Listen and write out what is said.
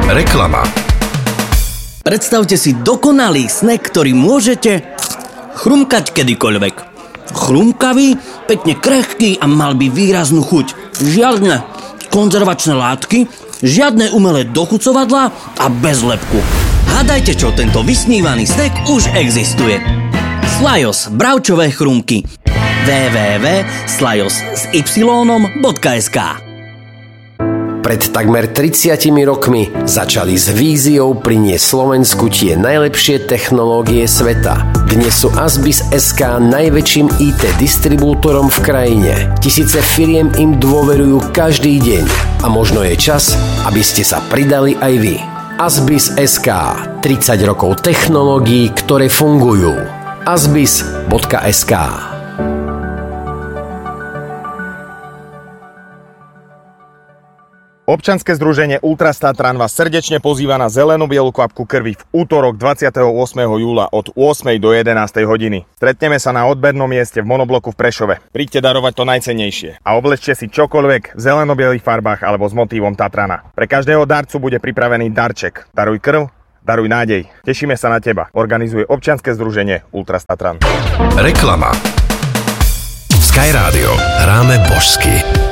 Reklama. Predstavte si dokonalý snack, ktorý môžete chrumkať kedykoľvek. Chrumkavý, pekne krehký a mal by výraznú chuť. Žiadne konzervačné látky, žiadne umelé dochucovadlá a bez lepku. Hádajte, čo tento vysnívaný snack už existuje. Slajos bravčové chrumky. www.slajos.sk. Pred takmer 30 rokmi začali s víziou priniesť Slovensku tie najlepšie technológie sveta. Dnes sú ASBIS.sk najväčším IT distribútorom v krajine. Tisíce firiem im dôverujú každý deň. A možno je čas, aby ste sa pridali aj vy. ASBIS.sk. 30 rokov technológií, ktoré fungujú. ASBIS.sk. Občianske združenie Ultras Tatran vás srdečne pozýva na zelenú bielu kvapku krvi v útorok 28. júla od 8. do 11. hodiny. Stretneme sa na odbernom mieste v monobloku v Prešove. Príďte darovať to najcennejšie a oblečte si čokoľvek v zeleno-bielých farbách alebo s motívom Tatrana. Pre každého darcu bude pripravený darček. Daruj krv, daruj nádej. Tešíme sa na teba. Organizuje Občianske združenie Ultras Tatran. Reklama. Sky Radio. Hráme božsky.